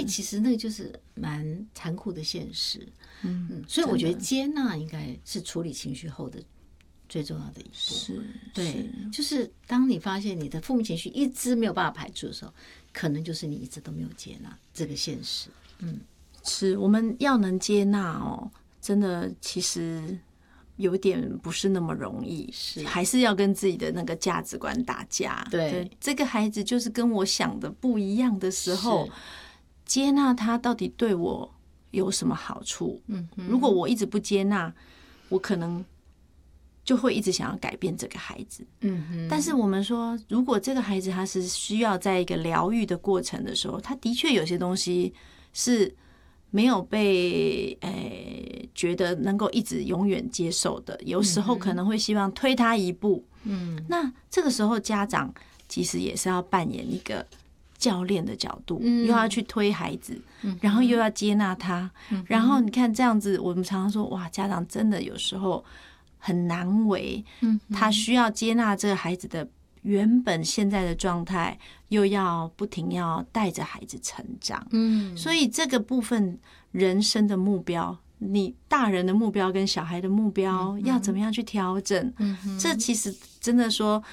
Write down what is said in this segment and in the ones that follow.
以其实那就是蛮残酷的现实。所以我觉得接纳应该是处理情绪后的最重要的一步。 是， 对，就是当你发现你的负面情绪一直没有办法排除的时候，可能就是你一直都没有接纳这个现实。 是我们要能接纳哦，真的其实有点不是那么容易，还是要跟自己的那个价值观打架。 对， 这个孩子就是跟我想的不一样的时候，接纳他到底对我有什么好处？如果我一直不接纳，我可能就会一直想要改变这个孩子。但是我们说，如果这个孩子他是需要在一个疗愈的过程的时候，他的确有些东西是没有被觉得能够一直永远接受的，有时候可能会希望推他一步。那这个时候家长其实也是要扮演一个教练的角度，又要去推孩子，然后又要接纳他，然后你看这样子，我们常常说，哇，家长真的有时候很难为，他需要接纳这个孩子的原本现在的状态，又要不停要带着孩子成长。所以这个部分人生的目标，你大人的目标跟小孩的目标要怎么样去调整？这其实真的说，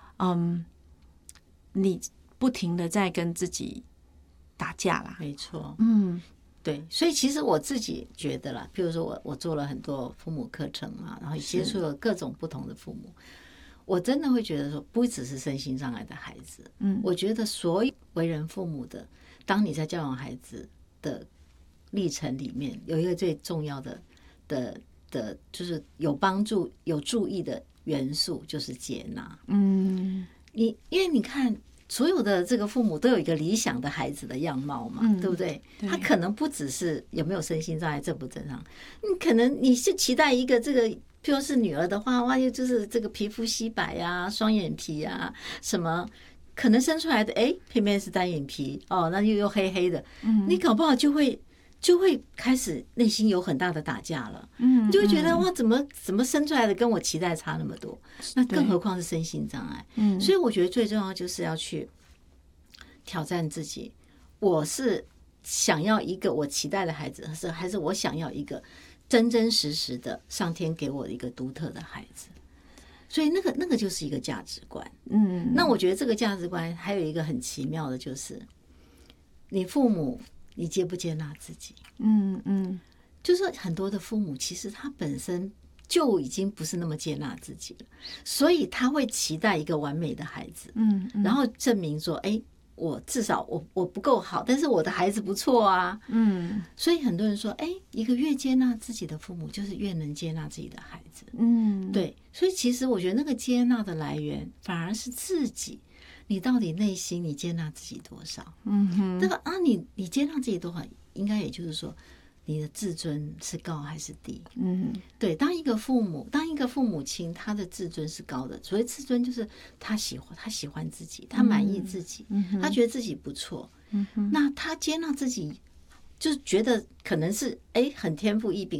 你不停的在跟自己打架啦。 没错。对，所以其实我自己觉得啦，譬如说我做了很多父母课程嘛，然后也接触了各种不同的父母，我真的会觉得说，不只是身心障碍的孩子，我觉得所有为人父母的，当你在教养孩子的历程里面，有一个最重要的就是有帮助、有注意的元素，就是接纳。因为你看。所有的这个父母都有一个理想的孩子的样貌嘛，对不对？他可能不只是有没有身心障碍正不正常，可能你是期待一个这个，譬如是女儿的话，万一就是这个皮肤皙白啊、双眼皮啊，什么可能生出来的偏偏是单眼皮哦，那又黑黑的，你搞不好就会开始内心有很大的打架了。你就会觉得哇，怎么生出来的跟我期待差那么多？那更何况是身心障碍。所以我觉得最重要就是要去挑战自己，我是想要一个我期待的孩子，还是我想要一个真真实实的上天给我的一个独特的孩子？所以那个就是一个价值观。那我觉得这个价值观还有一个很奇妙的，就是你父母。你接不接纳自己？就是很多的父母其实他本身就已经不是那么接纳自己了，所以他会期待一个完美的孩子，然后证明说，我至少我不够好，但是我的孩子不错啊。所以很多人说，一个越接纳自己的父母，就是越能接纳自己的孩子。对，所以其实我觉得那个接纳的来源反而是自己。你到底内心你接纳自己多少？那个你接纳自己多少，应该也就是说，你的自尊是高还是低？对，当一个父母亲，他的自尊是高的，所谓自尊就是他喜欢自己，他满意自己，他觉得自己不错，那他接纳自己，就是觉得可能是很天赋异禀，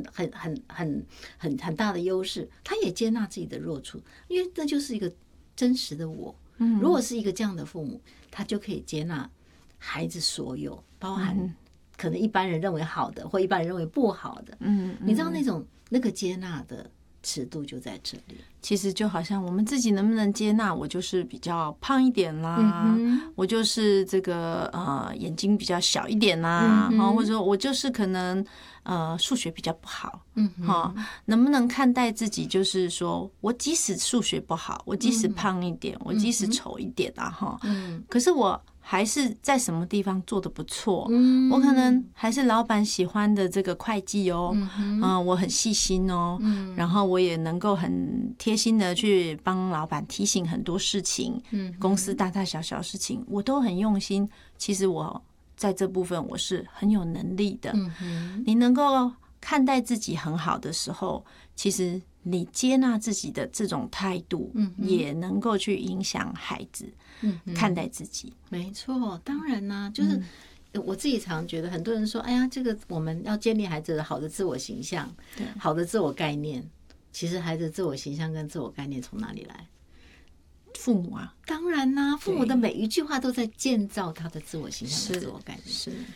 很大的优势，他也接纳自己的弱处，因为这就是一个真实的我。如果是一个这样的父母，他就可以接纳孩子所有，包含可能一般人认为好的，或一般人认为不好的。你知道那个接纳的尺度就在这里。 其实就好像我们自己能不能接纳，我就是比较胖一点啦，我就是这个眼睛比较小一点啦，或者说我就是可能数学比较不好，能不能看待自己，就是说我即使数学不好，我即使胖一点，我即使丑一点啊，可是我还是在什么地方做得不错，我可能还是老板喜欢的这个会计哦，我很细心哦，然后我也能够很贴心的去帮老板提醒很多事情，公司大大小小事情我都很用心。其实我在这部分我是很有能力的。你能够看待自己很好的时候，其实你接纳自己的这种态度，也能够去影响孩子看待自己。 没错，当然啦，就是我自己常觉得，很多人说，哎呀，这个我们要建立孩子的好的自我形象，好的自我概念。其实孩子的自我形象跟自我概念从哪里来？ 父母啊， 当然啦，父母的每一句话都在建造他的自我形象和自我概念。 是，